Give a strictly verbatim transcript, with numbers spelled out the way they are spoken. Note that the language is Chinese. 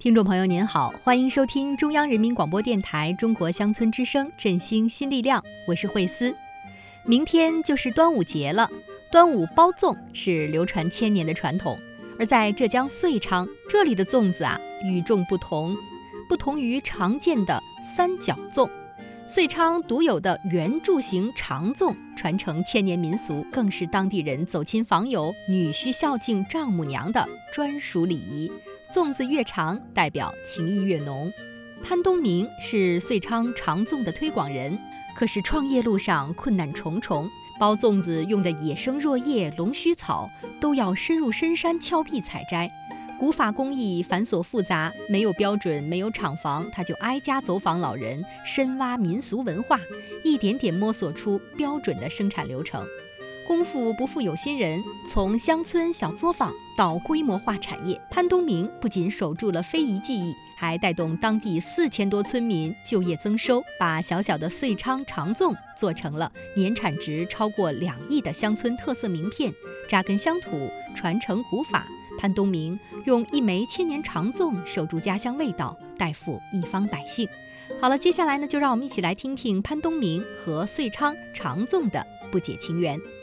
听众朋友您好，欢迎收听中央人民广播电台中国乡村之声振兴新力量，我是慧思。明天就是端午节了，端午包粽是流传千年的传统，而在浙江遂昌，这里的粽子啊与众不同，不同于常见的三角粽，遂昌独有的圆柱形长粽传承千年民俗，更是当地人走亲访友、女婿孝敬丈母娘的专属礼仪。粽子越长，代表情谊越浓。潘东明是遂昌长粽的推广人，可是创业路上困难重重，包粽子用的野生箬叶、龙须草都要深入深山峭壁采摘，古法工艺繁琐复杂，没有标准，没有厂房，他就挨家走访老人，深挖民俗文化，一点点摸索出标准的生产流程。功夫不负有心人，从乡村小作坊到规模化产业，潘东明不仅守住了非遗技艺，还带动当地四千多村民就业增收，把小小的遂昌长粽做成了年产值超过两亿的乡村特色名片。扎根乡土，传承古法，潘东明用一枚千年长粽守住家乡味道，带富一方百姓。好了，接下来呢，就让我们一起来听听潘东明和遂昌长粽的不解情缘。